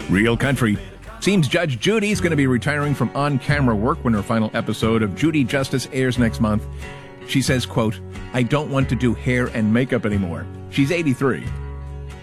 Real Country. Seems Judge Judy's going to be retiring from on-camera work when her final episode of Judy Justice airs next month. She says, quote, "I don't want to do hair and makeup anymore." She's 83.